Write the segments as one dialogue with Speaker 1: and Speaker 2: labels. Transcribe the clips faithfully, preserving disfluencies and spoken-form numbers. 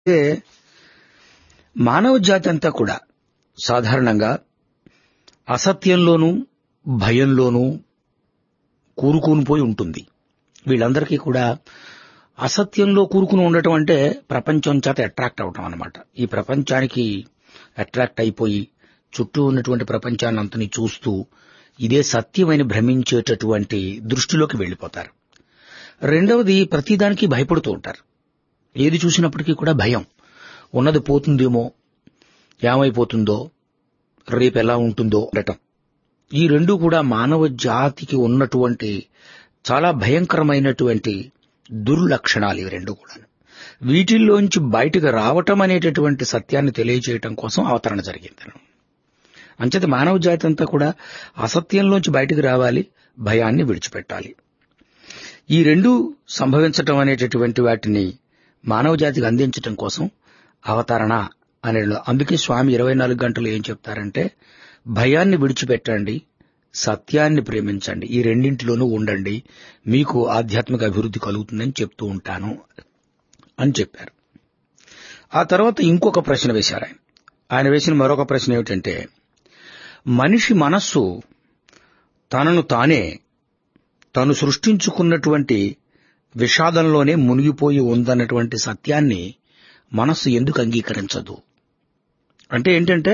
Speaker 1: అయితే మానవ జాతి అంతా కూడా సాధారణంగా అసత్యంలోనూ భయంలోనూ కూరుకుని పోయి ఉంటుంది. వీళ్ళందరికీ కూడా అసత్యంలో కూరుకుని ఉండటం అంటే ప్రపంచం చేత అట్రాక్ట్ అవటం అన్నమాట. ఈ ప్రపంచానికి అట్రాక్ట్ అయిపోయి చుట్టూ ఉన్నటువంటి ప్రపంచాన్ని అంతని చూస్తూ ఇదే సత్యమని భ్రమించేటటువంటి దృష్టిలోకి వెళ్లిపోతారు. రెండవది, ప్రతిదానికి భయపడుతూ ఉంటారు. ఏది చూసినప్పటికీ కూడా భయం. ఉన్నది పోతుందేమో, ఏమైపోతుందో, రేపు ఎలా ఉంటుందో ఉండటం. ఈ రెండు కూడా మానవ జాతికి ఉన్నటువంటి చాలా భయంకరమైనటువంటి దుర్లక్షణాలు. ఇవి రెండు కూడా వీటిల్లోంచి బయటకు రావటం అనేటటువంటి సత్యాన్ని తెలియజేయటం కోసం అవతరణ జరిగింది. అంచేత మానవ జాతి అంతా కూడా అసత్యంలోంచి బయటకు రావాలి, భయాన్ని విడిచిపెట్టాలి. ఈ రెండు సంభవించటం అనేటటువంటి వాటిని మానవ జాతికి అందించటం కోసం అవతరణ అనే. అందుకే స్వామి ఇరవై నాలుగు గంటలు ఏం చెప్తారంటే, భయాన్ని విడిచిపెట్టండి, సత్యాన్ని ప్రేమించండి, ఈ రెండింటిలోనూ ఉండండి, మీకు ఆధ్యాత్మిక అభివృద్ధి కలుగుతుందని చెప్తూ ఉంటాను అని చెప్పారు. ఆ తర్వాత ఇంకొక ప్రశ్న వేశారు ఆయన. ఆయన వేసిన మరొక ప్రశ్న ఏమిటంటే, మనిషి మనస్సు తనను తానే తను సృష్టించుకున్నటువంటి విషాదంలోనే మునిగిపోయి ఉందన్నటువంటి సత్యాన్ని మనస్సు ఎందుకు అంగీకరించదు? అంటే ఏంటంటే,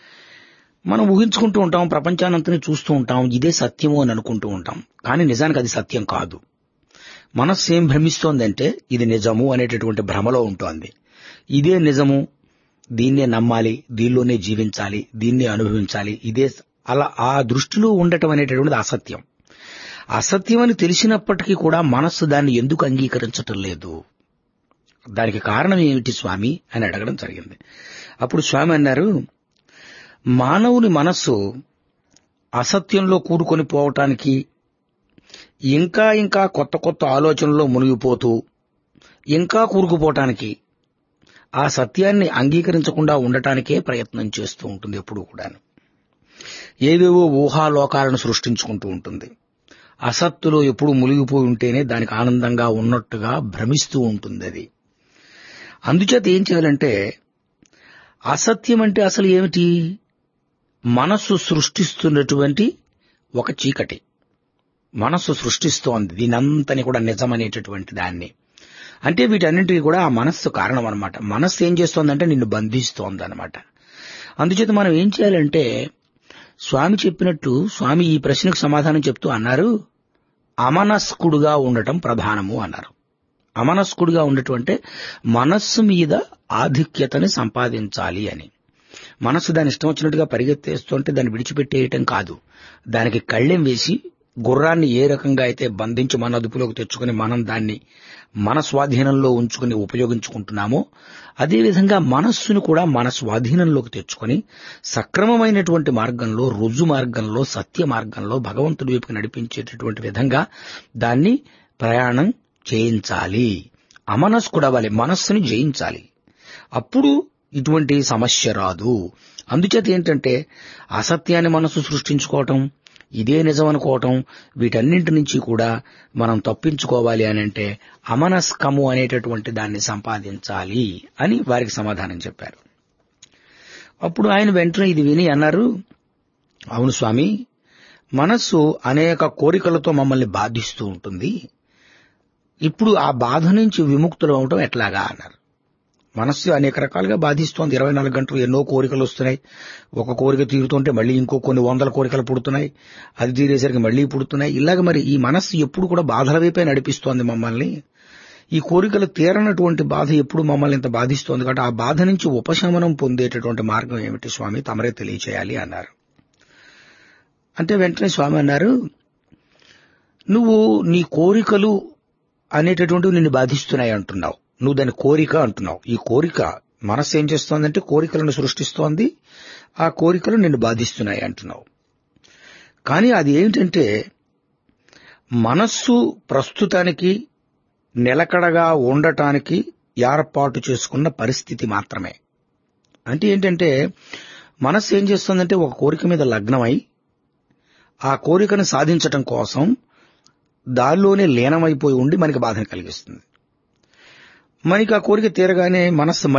Speaker 1: మనం ఊహించుకుంటూ ఉంటాం, ప్రపంచానంతని చూస్తూ ఉంటాం, ఇదే సత్యము అని అనుకుంటూ ఉంటాం. కానీ నిజానికి అది సత్యం కాదు. మనస్సు ఏం భ్రమిస్తోందంటే ఇది నిజము అనేటటువంటి భ్రమలో ఉంటోంది. ఇదే నిజము, దీన్నే నమ్మాలి, దీనిలోనే జీవించాలి, దీన్నే అనుభవించాలి, ఇదే అలా ఆ దృష్టిలో ఉండటం అనేటటువంటిది అసత్యం. అసత్యం అని తెలిసినప్పటికీ కూడా మనస్సు దాన్ని ఎందుకు అంగీకరించటం లేదు? దానికి కారణం ఏమిటి స్వామి అని అడగడం జరిగింది. అప్పుడు స్వామి అన్నారు, మానవుని మనస్సు అసత్యంలో కూడుకొని పోవటానికి, ఇంకా ఇంకా కొత్త కొత్త ఆలోచనల్లో మునిగిపోతూ ఇంకా కూరుకుపోవటానికి, ఆ సత్యాన్ని అంగీకరించకుండా ఉండటానికే ప్రయత్నం చేస్తూ ఉంటుంది. ఎప్పుడూ కూడా ఏవేవో ఊహాలోకాలను సృష్టించుకుంటూ ఉంటుంది. అసత్తులో ఎప్పుడు మునిగిపోయి ఉంటేనే దానికి ఆనందంగా ఉన్నట్టుగా భ్రమిస్తూ ఉంటుంది అది. అందుచేత ఏం చేయాలంటే, అసత్యం అంటే అసలు ఏమిటి? మనస్సు సృష్టిస్తున్నటువంటి ఒక చీకటి. మనస్సు సృష్టిస్తోంది దీనంతని కూడా నిజమనేటటువంటి దాన్ని. అంటే వీటన్నింటికి కూడా ఆ మనస్సు కారణం అనమాట. మనస్సు ఏం చేస్తోందంటే నిన్ను బంధిస్తోంది అనమాట. అందుచేత మనం ఏం చేయాలంటే, స్వామి చెప్పినట్టు, స్వామి ఈ ప్రశ్నకు సమాధానం చెప్తూ అన్నారు, అమనస్కుడుగా ఉండటం ప్రధానము అన్నారు. అమనస్కుడిగా ఉండటం అంటే మనస్సు మీద ఆధిక్యతని సంపాదించాలి అని. మనస్సు దాని ఇష్టం వచ్చినట్టుగా పరిగెత్తేస్తుంటే దాన్ని విడిచిపెట్టేయటం కాదు. దానికి కళ్ళెం వేసి గుర్రాన్ని ఏ రకంగా అయితే బంధించి మన అదుపులోకి తెచ్చుకుని మనం దాన్ని మన స్వాధీనంలో ఉంచుకుని ఉపయోగించుకుంటున్నామో, అదేవిధంగా మనస్సును కూడా మన స్వాధీనంలోకి తెచ్చుకొని సక్రమమైనటువంటి మార్గంలో, రుజు మార్గంలో, సత్య మార్గంలో భగవంతుడి వైపుకి నడిపించేటటువంటి విధంగా దాన్ని ప్రయాణం చేయించాలి. అమనస్కుడవ్వాలి, మనస్సుని జయించాలి. అప్పుడు ఇటువంటి సమస్య రాదు. అందుచేత ఏంటంటే, అసత్యాన్ని మనస్సు సృష్టించుకోవటం, ఇదే నిజం అనుకోవటం, వీటన్నింటి నుంచి కూడా మనం తప్పించుకోవాలి అని అంటే అమనస్కము అనేటటువంటి దాన్ని సంపాదించాలి అని వారికి సమాధానం చెప్పారు. అప్పుడు ఆయన వెంటనే ఇది విని అన్నారు, అవును స్వామి, మనస్సు అనేక కోరికలతో మమ్మల్ని బాధిస్తూ ఉంటుంది. ఇప్పుడు ఆ బాధ నుంచి విముక్తులు అవటం ఎట్లాగా అన్నారు. మనస్సు అనేక రకాలుగా బాధిస్తోంది. ఇరవై నాలుగు గంటలు ఎన్నో కోరికలు వస్తున్నాయి. ఒక కోరిక తీరుతుంటే మళ్ళీ ఇంకో కొన్ని వందల కోరికలు పుడుతున్నాయి. అది తీరేసరికి మళ్లీ పుడుతున్నాయి. ఇలాగ మరి ఈ మనస్సు ఎప్పుడు కూడా బాధల వైపే నడిపిస్తోంది మమ్మల్ని. ఈ కోరికలు తీరనటువంటి బాధ ఎప్పుడు మమ్మల్ని ఇంత బాధిస్తోంది కాబట్టి ఆ బాధ నుంచి ఉపశమనం పొందేటటువంటి మార్గం ఏమిటి స్వామి, తమరే తెలియచేయాలి అన్నారు. అంటే వెంటనే స్వామి అన్నారు, నువ్వు నీ కోరికలు అనేటటువంటివి నిన్ను బాధిస్తున్నాయి అంటున్నావు. నువ్వు దాని కోరిక అంటున్నావు. ఈ కోరిక మనస్సు ఏం చేస్తోందంటే కోరికలను సృష్టిస్తోంది. ఆ కోరికలు నిన్ను బాధిస్తున్నాయి అంటున్నావు. కానీ అది ఏమిటంటే, మనస్సు ప్రస్తుతానికి నిలకడగా ఉండటానికి ఏర్పాటు చేసుకున్న పరిస్థితి మాత్రమే. అంటే ఏంటంటే, మనస్సు ఏం చేస్తోందంటే ఒక కోరిక మీద లగ్నమై ఆ కోరికను సాధించటం కోసం దానిలోనే లీనమైపోయి ఉండి మనకి బాధను కలిగిస్తుంది. మనకి ఆ కోరిక తీరగానే మనస్సు